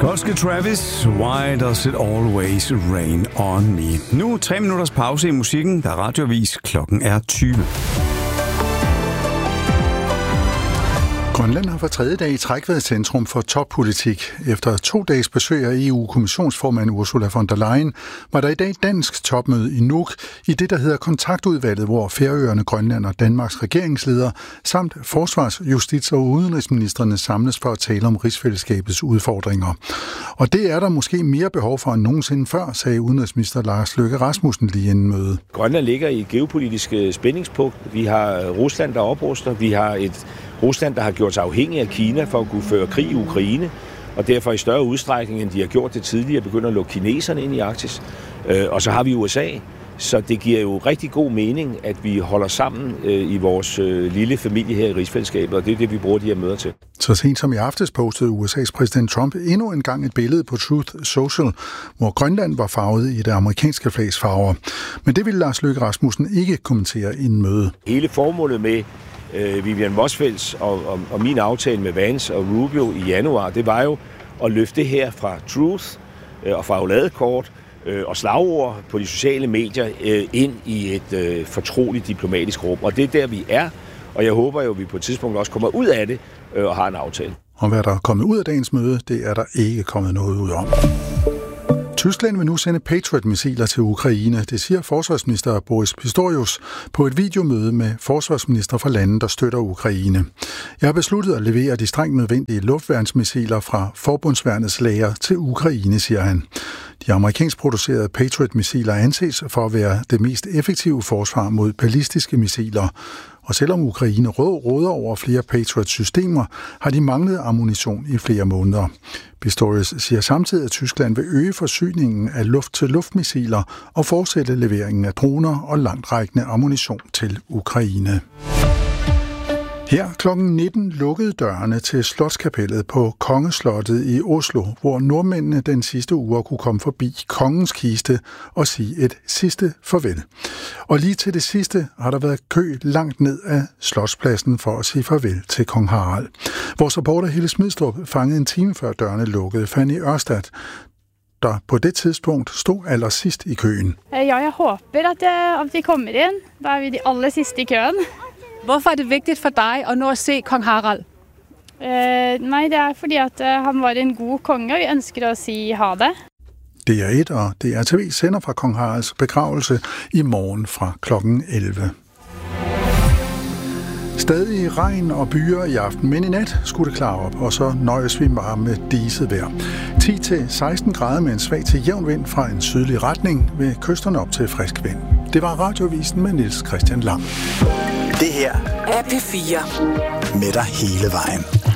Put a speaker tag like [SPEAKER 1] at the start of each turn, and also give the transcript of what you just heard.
[SPEAKER 1] Skotske Travis, Why Does It Always Rain On Me? Nu 3 minutters pause i musikken, der er radioavis. Klokken er 20.
[SPEAKER 2] Grønland har for 3. dag i træk været centrum for toppolitik. Efter 2 dages besøg af EU-kommissionsformand Ursula von der Leyen var der i dag dansk topmøde i Nuuk i det, der hedder kontaktudvalget, hvor Færøerne, Grønland og Danmarks regeringsledere samt forsvars-, justits- og udenrigsministrene samles for at tale om rigsfællesskabets udfordringer. Og det er der måske mere behov for end nogensinde før, sagde udenrigsminister Lars Løkke Rasmussen lige inden mødet.
[SPEAKER 3] Grønland ligger i et geopolitisk spændingspunkt. Vi har Rusland, der opruster. Vi har et Rusland, der har gjort sig afhængig af Kina for at kunne føre krig i Ukraine, og derfor i større udstrækning, end de har gjort det tidligere, begynder at lukke kineserne ind i Arktis. Og så har vi USA, så det giver jo rigtig god mening, at vi holder sammen i vores lille familie her i rigsfællesskabet, og det er det, vi bruger de her møder til.
[SPEAKER 2] Så sent som i aftes postede USA's præsident Trump endnu en gang et billede på Truth Social, hvor Grønland var farvet i det amerikanske flags farver. Men det ville Lars Løkke Rasmussen ikke kommentere inden møde.
[SPEAKER 3] Hele formålet med Vivian Motzfeldts og min aftale med Vance og Rubio i januar, det var jo at løfte det her fra Truth og fra Oladekort og slagord på de sociale medier ind i et fortroligt diplomatisk rum. Og det er der, vi er, og jeg håber jo, at vi på et tidspunkt også kommer ud af det og har en aftale.
[SPEAKER 2] Og hvad der er kommet ud af dagens møde, det er der ikke kommet noget ud om. Tyskland vil nu sende Patriot-missiler til Ukraine, det siger forsvarsminister Boris Pistorius på et videomøde med forsvarsminister fra lande, der støtter Ukraine. Jeg har besluttet at levere de strengt nødvendige luftværnsmissiler fra forbundsværnets lager til Ukraine, siger han. De amerikansk producerede Patriot-missiler anses for at være det mest effektive forsvar mod ballistiske missiler. Og selvom Ukraine råder over flere Patriot-systemer, har de manglet ammunition i flere måneder. Pistorius siger samtidig, at Tyskland vil øge forsyningen af luft-til-luft-missiler og fortsætte leveringen af droner og langtrækkende ammunition til Ukraine. Her kl. 19 lukkede dørene til Slotskapellet på Kongeslottet i Oslo, hvor nordmændene den sidste uge kunne komme forbi kongens kiste og sige et sidste farvel. Og lige til det sidste har der været kø langt ned af Slotspladsen for at sige farvel til kong Harald. Vores reporter Helle Smidstrup fangede en time før dørene lukkede Fanny Ørstad, der på det tidspunkt stod allersidst i køen.
[SPEAKER 4] Ja, jeg håber, at de kommer ind. Der er vi de aller sidste i køen.
[SPEAKER 5] Hvorfor er det vigtigt for dig at nå at se kong Harald?
[SPEAKER 4] Nej, det er fordi, at han var en god konge, og vi ønsker at sige ha det.
[SPEAKER 2] DR1 og DR TV sender fra kong Haralds begravelse i morgen fra klokken 11. Stadig regn og byer i aften, men i nat skulle det klare op, og så nøjes vi bare med diset vejr. 10-16 grader med en svag til jævn vind fra en sydlig retning, ved kysterne op til frisk vind. Det var Radiovisen med Niels Christian Lang.
[SPEAKER 6] Det her er P4 med dig hele vejen.